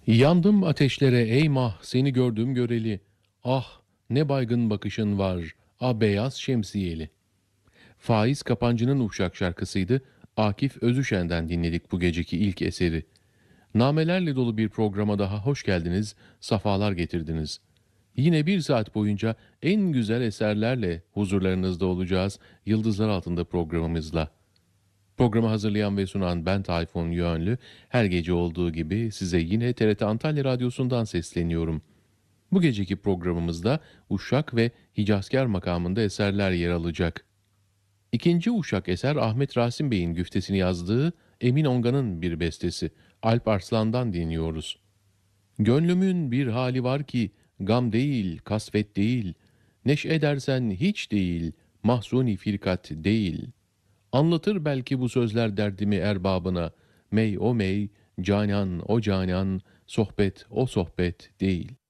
Yandım ateşlere ey mah seni gördüm göreli. Ah ne baygın bakışın var a beyaz şemsiyeli. Faiz Kapancı'nın Uşak şarkısıydı. Akif Özüşen'den dinledik bu geceki ilk eseri. Namelerle dolu bir programa daha hoş geldiniz, safalar getirdiniz. Yine bir saat boyunca en güzel eserlerle huzurlarınızda olacağız Yıldızlar Altında programımızla. Programı hazırlayan ve sunan ben Tayfun Yönlü, her gece olduğu gibi size yine TRT Antalya Radyosu'ndan sesleniyorum. Bu geceki programımızda Uşak ve Hicazkar makamında eserler yer alacak. İkinci Uşak eser Ahmet Rasim Bey'in güftesini yazdığı Emin Ongan'ın bir bestesi. Alp Arslan'dan dinliyoruz. Gönlümün bir hali var ki gam değil, kasvet değil, neş edersen hiç değil, mahzuni firkat değil. Anlatır belki bu sözler derdimi erbabına, mey o mey, canan o canan, sohbet o sohbet değil.